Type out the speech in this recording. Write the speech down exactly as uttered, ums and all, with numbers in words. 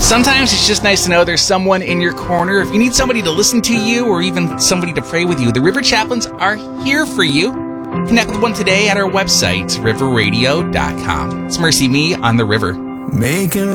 Sometimes it's just nice to know there's someone in your corner. If you need somebody to listen to you or even somebody to pray with you, the River Chaplains are here for you. Connect with one today at our website, river radio dot com. It's Mercy Me on the River. Making